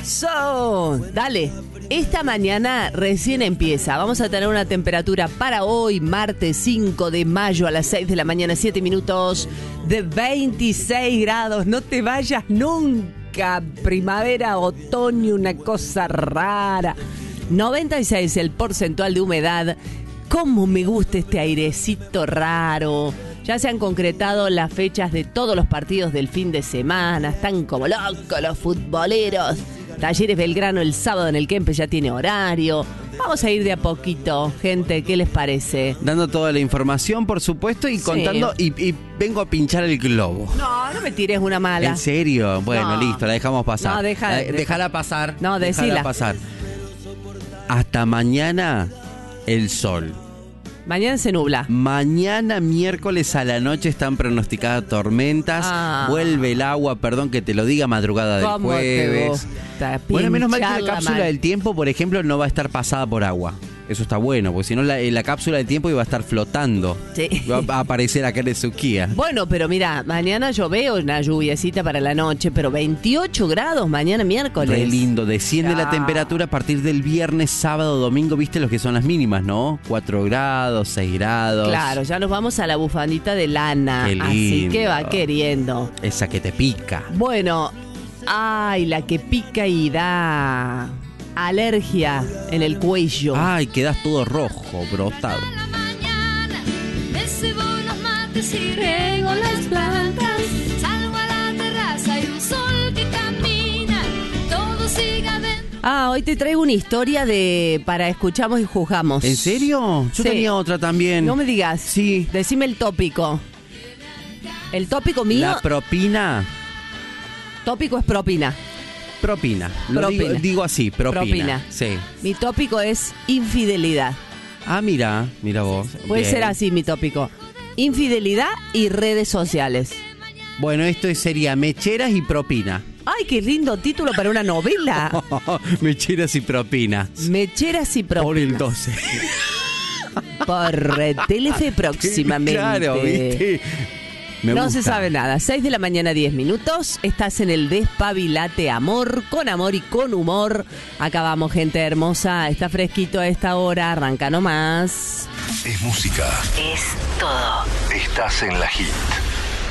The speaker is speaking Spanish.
Dale, esta mañana recién empieza. Vamos a tener una temperatura para hoy, martes 5 de mayo a las 6 de la mañana, 7 minutos, de 26 grados. No te vayas nunca. Primavera, otoño, una cosa rara. 96 el porcentual de humedad. Cómo me gusta este airecito raro. Ya se han concretado las fechas de todos los partidos del fin de semana. Están como locos los futboleros. Talleres Belgrano el sábado en el Kempes ya tiene horario. Vamos a ir de a poquito, gente, ¿qué les parece? Dando toda la información, por supuesto, y contando, y vengo a pinchar el globo. No me tires una mala. ¿En serio? Bueno, No. listo, la dejamos pasar. No, déjala pasar. No, decila. Déjala pasar. Hasta mañana, el sol. Mañana se nubla. Mañana miércoles a la noche están pronosticadas tormentas. Vuelve el agua, perdón que te lo diga, madrugada del jueves. Bueno, menos mal que la cápsula del tiempo, por ejemplo, no va a estar pasada por agua. Eso está bueno, porque si no la cápsula del tiempo iba a estar flotando. Sí. Va a aparecer acá en Ezequiel. Bueno, pero mira, mañana yo veo una lluviecita para la noche, pero 28 grados mañana miércoles. Re lindo, desciende la temperatura a partir del viernes, sábado, domingo, viste los que son las mínimas, ¿no? 4 grados, 6 grados. Claro, ya nos vamos a la bufandita de lana. Qué lindo. Así que va queriendo. Esa que te pica. Bueno, ay, la que pica y da alergia en el cuello. Ay, quedas todo rojo, brotado. Riego las plantas, salgo a la terraza y un sol que camina, todo sigue adentro. Hoy te traigo una historia de para escuchamos y juzgamos. ¿En serio? Yo Sí. tenía otra también. No me digas. Sí. Decime el tópico. El tópico mío. La propina. Tópico es propina. Propina. Lo Propina. digo así, propina. Sí. Mi tópico es infidelidad. Ah, mira vos. Puede Bien. ser así mi tópico. Infidelidad y redes sociales. Bueno, esto sería mecheras y propina. ¡Ay, qué lindo título para una novela! Mecheras y propina. Mecheras y propinas. Por el 12. Por Telefe próximamente. Claro, ¿viste? Me no gusta. se sabe nada. 6 de la mañana, 10 minutos. Estás en el Despabilate Amor, con amor y con humor. Acá vamos, gente hermosa. Está fresquito a esta hora. Arranca nomás. Es música. Es todo. Estás en la hit.